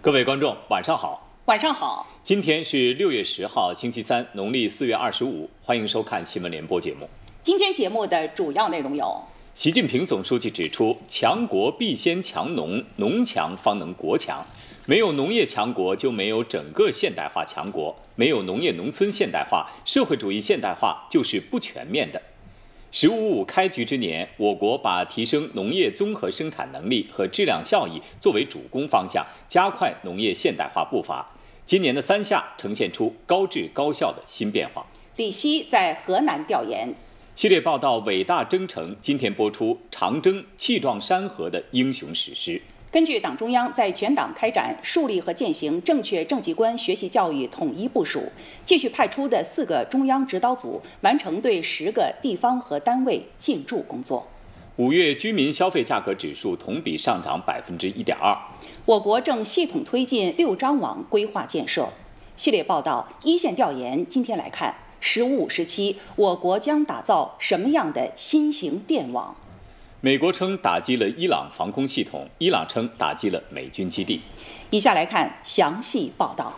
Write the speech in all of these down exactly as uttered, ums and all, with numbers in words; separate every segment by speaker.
Speaker 1: 各位观众，晚上好。
Speaker 2: 晚上好。
Speaker 1: 今天是六月十号，星期三，农历四月二十五。欢迎收看新闻联播节目。
Speaker 2: 今天节目的主要内容有：
Speaker 1: 习近平总书记指出，强国必先强农，农强方能国强。没有农业强国，就没有整个现代化强国；没有农业农村现代化，社会主义现代化就是不全面的。十五五开局之年，我国把提升农业综合生产能力和质量效益作为主攻方向，加快农业现代化步伐。今年的三下呈现出高质高效的新变化。
Speaker 2: 李希在河南调研。
Speaker 1: 系列报道《伟大征程》今天播出长征气壮山河的英雄史诗。
Speaker 2: 根据党中央在全党开展树立和践行正确政绩观学习教育统一部署，继续派出的四个中央指导组完成对十个地方和单位进驻工作。
Speaker 1: 五月居民消费价格指数同比上涨百分之一点二。
Speaker 2: 我国正系统推进六张网规划建设。系列报道一线调研，今天来看十五五时期，我国将打造什么样的新型电网？
Speaker 1: 美国称打击了伊朗防空系统，伊朗称打击了美军基地。
Speaker 2: 以下来看详细报道。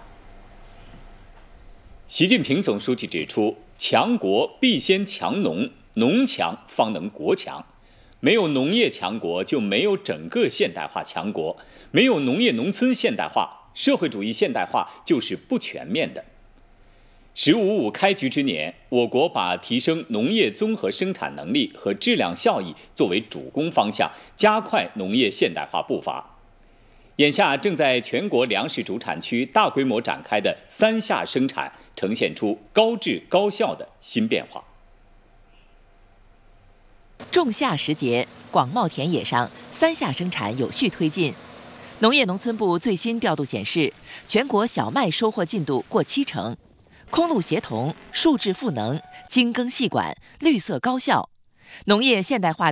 Speaker 1: 习近平总书记指出，强国必先强农，农强方能国强。没有农业强国，就没有整个现代化强国；没有农业农村现代化，社会主义现代化就是不全面的。十五五开局之年，我国把提升农业综合生产能力和质量效益作为主攻方向，加快农业现代化步伐。眼下正在全国粮食主产区大规模展开的三下生产，呈现出高质高效的新变化。
Speaker 3: 仲夏时节，广袤田野上三下生产有序推进。农业农村部最新调度显示，全国小麦收获进度过七成。空路协同、数质赋能、精耕细管、绿色高效，农业现代化